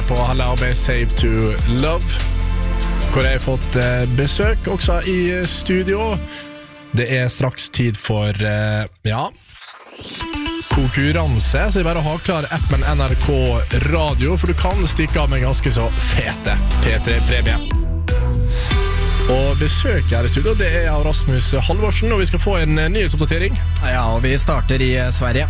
på Halal med Save to Love, hvor jeg har fått besøk også i studio. Det straks tid for, konkurranse, så det bare å ha klar appen NRK Radio, for du kan stikke av med ganske så fete P3-premie. Og besøk her i studio, det av Rasmus Halvorsen, og vi skal få en nyhetsoppdatering. Ja, og vi starter i Sverige.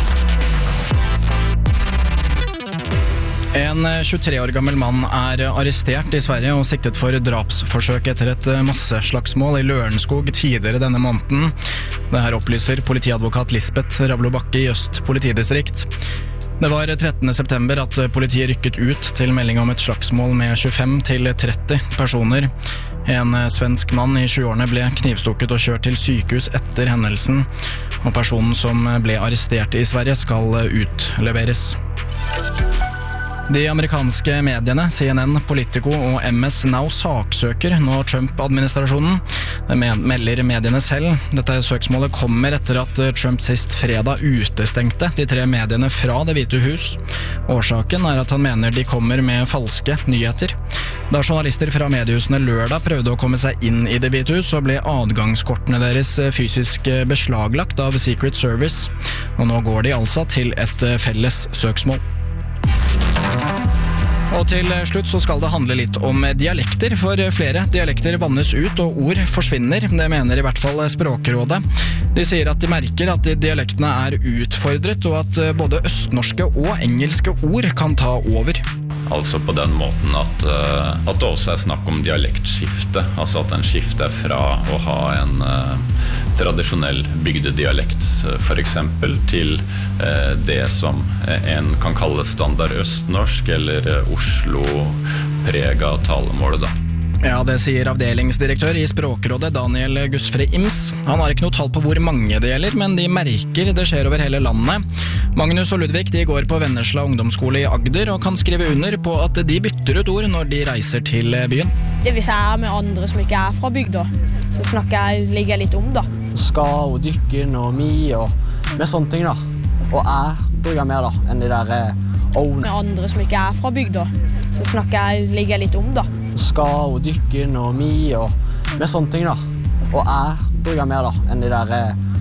En 23 år gammel mann arrestert i Sverige og siktet for drapsforsøk etter et masseslagsmål i Lørenskog tidligere denne måneden. Det her opplyser politiadvokat Lisbeth Ravlo Bakke i Øst politidistrikt. Det var 13. september at politiet rykket ut til melding om et slagsmål med 25 til 30 personer. En svensk mann i 20-årene ble knivstukket og kjørt til sykehus etter hendelsen, og personen som ble arrestert i Sverige skal utleveres. De amerikanske mediene, CNN, Politico og MS Now saksøker nå Trump-administrasjonen. Det melder mediene selv. Dette søksmålet kommer etter at Trump sist fredag utestengte de 3 mediene fra Det hvite hus. Årsaken at han mener de kommer med falske nyheter. Da journalister fra mediehusene lørdag prøvde å komme seg inn i Det hvite hus, så ble adgangskortene deres fysisk beslaglagt av Secret Service. Og nå går de altså til et felles søksmål. Og til slutt så skal det handle litt om dialekter, for flere dialekter vannes ut og ord forsvinner. Det mener i hvert fall Språkrådet. De sier at de merker at dialektene utfordret, og at både østnorske og engelske ord kan ta over. Altså på den måten at det også snakk om dialektskifte, altså at en skifter fra å ha en tradisjonell bygdedialekt for eksempel til det som en kan kalle standard østnorsk eller Oslo-prega talemål da. Ja, det sier avdelingsdirektør i Språkrådet Daniel Gusfre Ims. Han har ikke noe tall på hvor mange det gjelder, men de merker det skjer over hele landet. Magnus og Ludvig de går på Vennesla ungdomsskole i Agder og kan skrive under på at de bytter ut ord når de reiser til byen. Det hvis jeg med andre som ikke fra bygda, så ligger jeg litt om da. Skal og dykken og mi og med sånne ting da. Og jeg bruker mer da enn de der Med andre som ikke fra bygda, så ligger jeg litt om da. Skal og dykken og mi og med sånne ting da. Og jeg bruker mer da enn de der